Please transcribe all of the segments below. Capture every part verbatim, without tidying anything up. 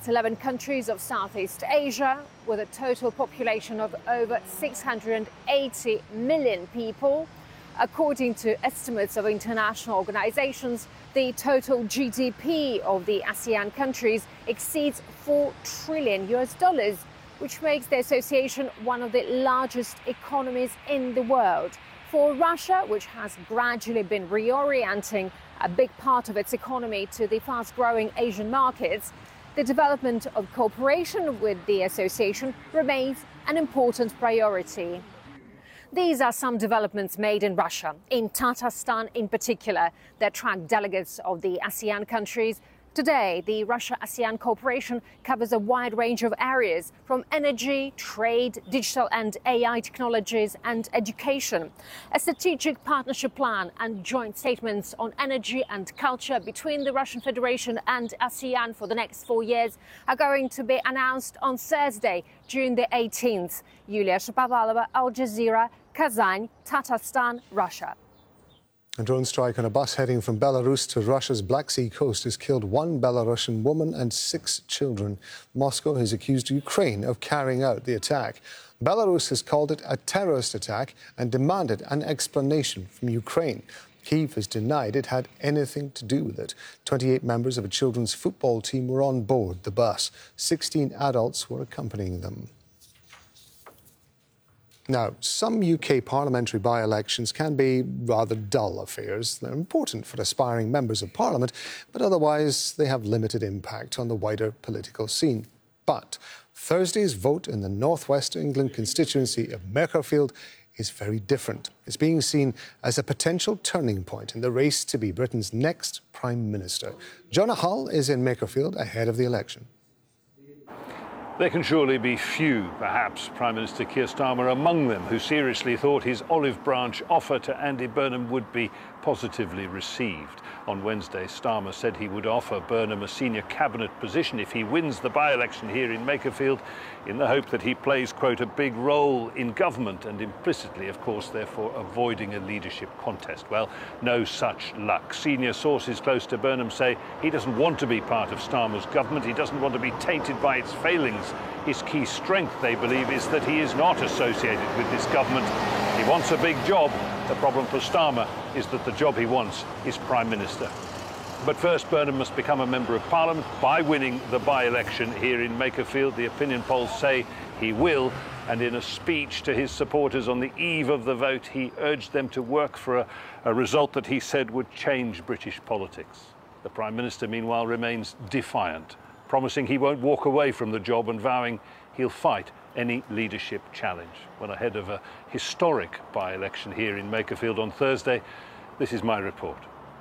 at eleven countries of Southeast Asia, with a total population of over six hundred eighty million people. According to estimates of international organizations, the total G D P of the ASEAN countries exceeds four trillion U S dollars, which makes the association one of the largest economies in the world. For Russia, which has gradually been reorienting a big part of its economy to the fast-growing Asian markets, the development of cooperation with the association remains an important priority. These are some developments made in Russia, in Tatarstan in particular, that attract delegates of the ASEAN countries. Today, the Russia-ASEAN cooperation covers a wide range of areas, from energy, trade, digital and A I technologies and education. A strategic partnership plan and joint statements on energy and culture between the Russian Federation and ASEAN for the next four years are going to be announced on Thursday, June the eighteenth. Yulia Shapovalova, Al Jazeera, Kazan, Tatarstan, Russia. A drone strike on a bus heading from Belarus to Russia's Black Sea coast has killed one Belarusian woman and six children. Moscow has accused Ukraine of carrying out the attack. Belarus has called it a terrorist attack and demanded an explanation from Ukraine. Kyiv has denied it had anything to do with it. twenty-eight members of a children's football team were on board the bus. sixteen adults were accompanying them. Now, some U K parliamentary by-elections can be rather dull affairs. They're important for aspiring members of Parliament, but otherwise they have limited impact on the wider political scene. But Thursday's vote in the North West England constituency of Makerfield is very different. It's being seen as a potential turning point in the race to be Britain's next Prime Minister. Jonah Hull is in Makerfield ahead of the election. There can surely be few, perhaps, Prime Minister Keir Starmer among them, who seriously thought his olive branch offer to Andy Burnham would be positively received. On Wednesday, Starmer said he would offer Burnham a senior cabinet position if he wins the by-election here in Makerfield, in the hope that he plays, quote, a big role in government and implicitly, of course, therefore avoiding a leadership contest. Well, no such luck. Senior sources close to Burnham say he doesn't want to be part of Starmer's government. He doesn't want to be tainted by its failings. His key strength, they believe, is that he is not associated with this government. He wants a big job. The problem for Starmer is that the job he wants is Prime Minister. But first, Burnham must become a Member of Parliament by winning the by-election here in Makerfield. The opinion polls say he will. And in a speech to his supporters on the eve of the vote, he urged them to work for a, a result that he said would change British politics. The Prime Minister, meanwhile, remains defiant, promising he won't walk away from the job and vowing he'll fight any leadership challenge. Well, ahead of a historic by-election here in Makerfield on Thursday, this is my report.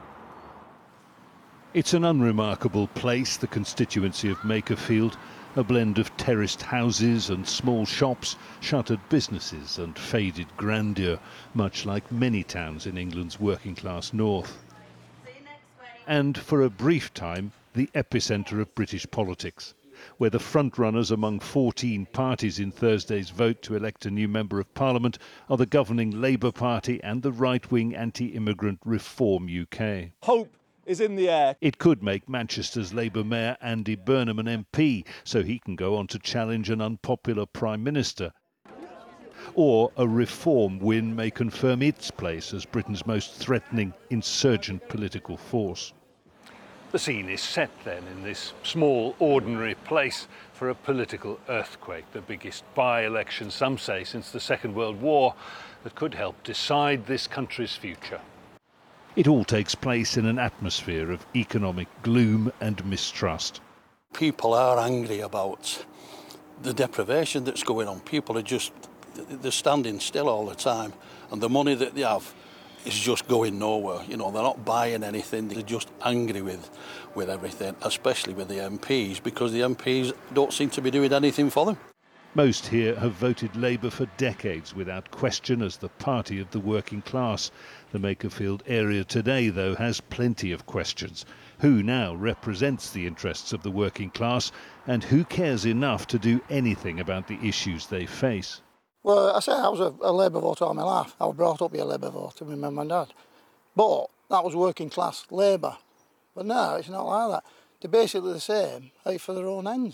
It's an unremarkable place, the constituency of Makerfield, a blend of terraced houses and small shops, shuttered businesses and faded grandeur, much like many towns in England's working-class north. And for a brief time, the epicentre of British politics, where the front-runners among fourteen parties in Thursday's vote to elect a new Member of Parliament are the governing Labour Party and the right-wing anti-immigrant Reform U K. Hope is in the air. It could make Manchester's Labour Mayor Andy Burnham an M P, so he can go on to challenge an unpopular Prime Minister. Or a Reform win may confirm its place as Britain's most threatening insurgent political force. The scene is set then in this small, ordinary place for a political earthquake, the biggest by-election, some say, since the Second World War, that could help decide this country's future. It all takes place in an atmosphere of economic gloom and mistrust. People are angry about the deprivation that's going on. People are just, they're standing still all the time, and the money that they have is just going nowhere. You know, they're not buying anything. They're just angry with, with everything, especially with the M Ps, because the M Ps don't seem to be doing anything for them. Most here have voted Labour for decades without question as the party of the working class. The Makerfield area today, though, has plenty of questions. Who now represents the interests of the working class, and who cares enough to do anything about the issues they face? Well, I say I was a, a Labour voter all my life. I was brought up to be a Labour voter with my mum and dad. But that was working class Labour. But now it's not like that. They're basically the same, out for their own ends.